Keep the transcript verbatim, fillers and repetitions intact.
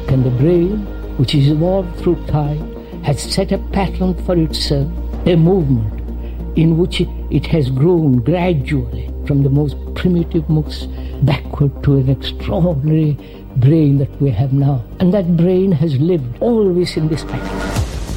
And the brain, which is evolved through time, has set a pattern for itself, a movement in which it has grown gradually from the most primitive mooks backward to an extraordinary brain that we have now. And that brain has lived always in this pattern.